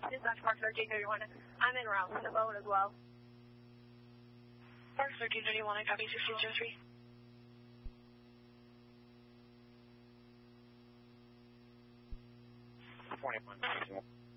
Dispatch Park 1331. I'm en route to the boat as well. Park 1331, I copy 1603. Twenty-one.